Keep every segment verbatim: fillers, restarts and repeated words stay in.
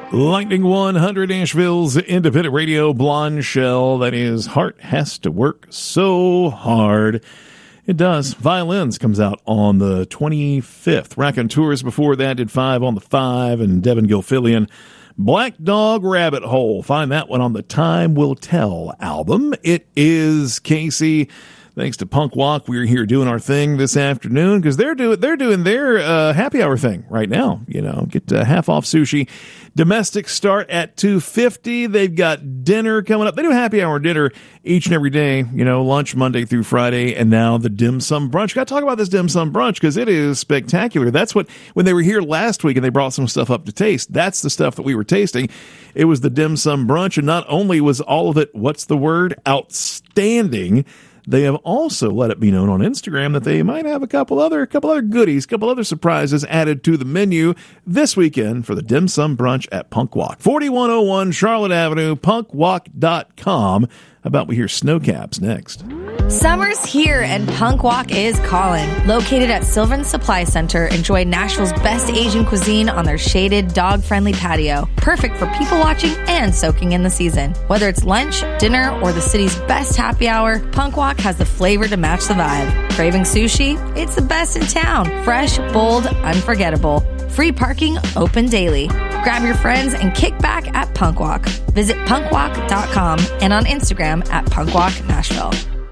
Lightning one hundred, Nashville's independent radio, Blonde Shell. That is, Heart Has to Work So Hard. It does. Violins comes out on the twenty-fifth. Raconteurs before that did Five on the Five, and Devin Gilfillian. Black Dog Rabbit Hole. Find that one on the Time Will Tell album. It is Casey. Thanks to Punk Walk, we're here doing our thing this afternoon because they're doing they're doing their uh, happy hour thing right now. You know, get uh, half off sushi. Domestic start at two fifty. They've got dinner coming up. They do happy hour dinner each and every day. You know, lunch Monday through Friday, and now the dim sum brunch. Got to talk about this dim sum brunch because it is spectacular. That's what when they were here last week and they brought some stuff up to taste. That's the stuff that we were tasting. It was the dim sum brunch, and not only was all of it, what's the word, outstanding. They have also let it be known on Instagram that they might have a couple other, couple other goodies, couple other surprises added to the menu this weekend for the Dim Sum Brunch at Punk Walk. forty-one oh one Charlotte Avenue, punk walk dot com. How about we hear Snowcaps next? Summer's here and Punk Walk is calling. Located at Sylvan Supply Center, enjoy Nashville's best Asian cuisine on their shaded, dog-friendly patio. Perfect for people watching and soaking in the season. Whether it's lunch, dinner, or the city's best happy hour, Punk Walk has the flavor to match the vibe. Craving sushi? It's the best in town. Fresh, bold, unforgettable. Free parking, open daily. Grab your friends and kick back at Punk Walk. Visit punk walk dot com and on Instagram at Punk Walk Nashville.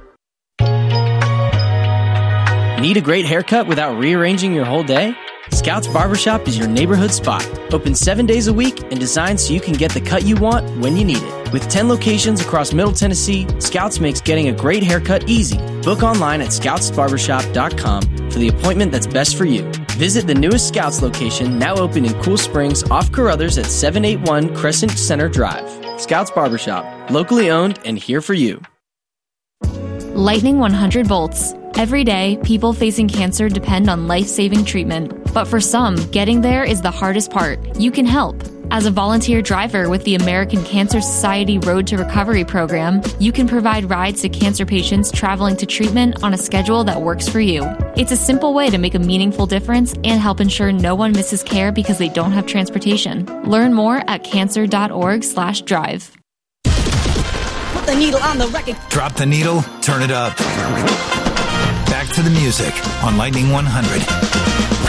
Need a great haircut without rearranging your whole day? Scouts Barbershop is your neighborhood spot. Open seven days a week and designed so you can get the cut you want when you need it. With ten locations across Middle Tennessee, Scouts makes getting a great haircut easy. Book online at scouts barbershop dot com for the appointment that's best for you. Visit the newest Scouts location, now open in Cool Springs off Carruthers at seven eighty-one Crescent Center Drive. Scouts Barbershop, locally owned and here for you. Lightning one hundred volts. Every day, people facing cancer depend on life-saving treatment. But for some, getting there is the hardest part. You can help. As a volunteer driver with the American Cancer Society Road to Recovery program, you can provide rides to cancer patients traveling to treatment on a schedule that works for you. It's a simple way to make a meaningful difference and help ensure no one misses care because they don't have transportation. Learn more at cancer dot org slash drive. Put the needle on the record. Drop the needle, turn it up. Back to the music on Lightning one hundred.